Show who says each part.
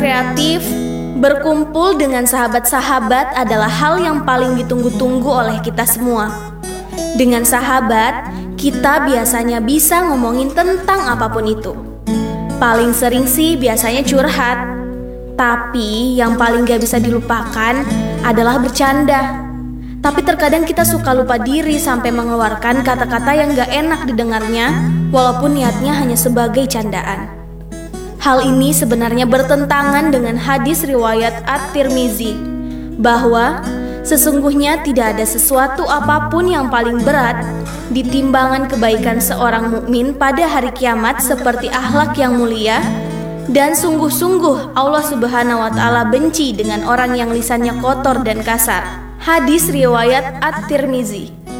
Speaker 1: rekreatif, berkumpul dengan sahabat-sahabat adalah hal yang paling ditunggu-tunggu oleh kita semua. Dengan sahabat, kita biasanya bisa ngomongin tentang apapun itu. Paling sering sih biasanya curhat. Tapi yang paling gak bisa dilupakan adalah bercanda. Tapi terkadang kita suka lupa diri sampai mengeluarkan kata-kata yang gak enak didengarnya, walaupun niatnya hanya sebagai candaan. Hal ini sebenarnya bertentangan dengan hadis riwayat At-Tirmizi, bahwa sesungguhnya tidak ada sesuatu apapun yang paling berat di timbangan kebaikan seorang mukmin pada hari kiamat seperti akhlak yang mulia, dan sungguh-sungguh Allah Subhanahu wa Ta'ala benci dengan orang yang lisannya kotor dan kasar. Hadis riwayat At-Tirmizi.